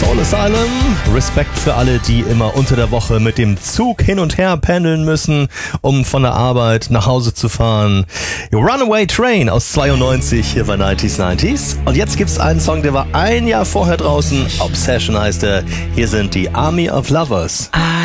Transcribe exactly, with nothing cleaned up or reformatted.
Soul Asylum. Respekt für alle, die immer unter der Woche mit dem Zug hin und her pendeln müssen, um von der Arbeit nach Hause zu fahren. Runaway Train aus zweiundneunzig hier bei neunzig neunzig. Und jetzt gibt's einen Song, der war ein Jahr vorher draußen. Obsession heißt er. Hier sind die Army of Lovers.